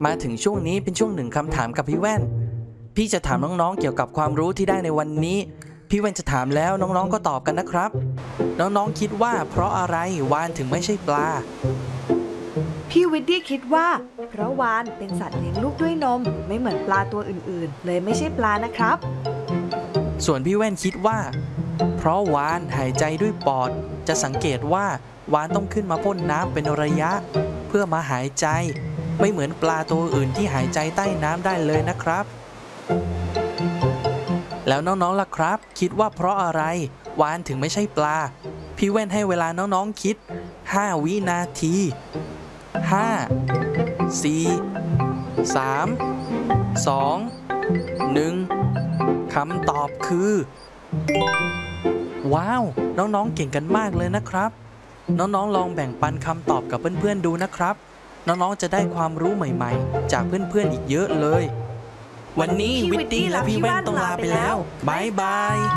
มาถึงช่วงนี้เป็นช่วงหนึ่งคำถามกับพี่แว่นพี่จะถามน้องๆเกี่ยวกับความรู้ที่ได้ในวันนี้พี่แว่นจะถามแล้วน้องๆก็ตอบกันนะครับน้องๆคิดว่าเพราะอะไรวาฬถึงไม่ใช่ปลาพี่วิดดี้คิดว่าเพราะวาฬเป็นสัตว์เลี้ยงลูกด้วยนมไม่เหมือนปลาตัวอื่นๆเลยไม่ใช่ปลานะครับส่วนพี่แว่นคิดว่าเพราะวาฬหายใจด้วยปอดจะสังเกตว่าวาฬต้องขึ้นมาพ่นน้ำเป็นระยะเพื่อมาหายใจไม่เหมือนปลาตัวอื่นที่หายใจใต้น้ำได้เลยนะครับแล้วน้องๆล่ะครับคิดว่าเพราะอะไรวาฬถึงไม่ใช่ปลาพี่แว่นให้เวลาน้องๆคิด5 วินาที5 4 3 2 1คำตอบคือว้าวน้องๆเก่งกันมากเลยนะครับน้องๆลองแบ่งปันคำตอบกับเพื่อนๆดูนะครับน้องๆจะได้ความรู้ใหม่ๆจากเพื่อนๆอีกเยอะเลยวันนี้วิตตี้และพี่แว่นต้องลาไปแล้วบ๊ายบาย